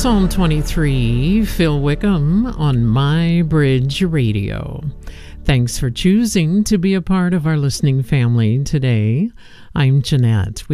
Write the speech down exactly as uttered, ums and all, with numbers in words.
Psalm twenty-three, Phil Wickham on My Bridge Radio. Thanks for choosing to be a part of our listening family today. I'm Jeanette.